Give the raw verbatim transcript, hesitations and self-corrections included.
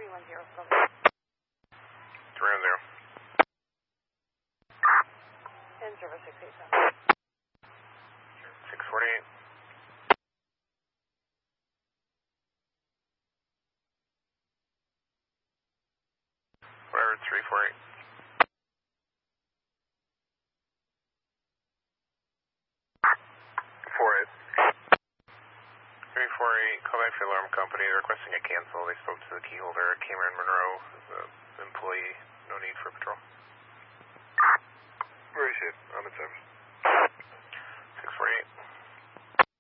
three one zero from three one zero. and server six eight seven. six forty-eight. Whatever, three four eight. four eight. three four eight, call back for the alarm company. They're requesting a cancel. They spoke to the key holder, Cameron Monroe, the employee. No need for patrol. Very safe. I'm in service.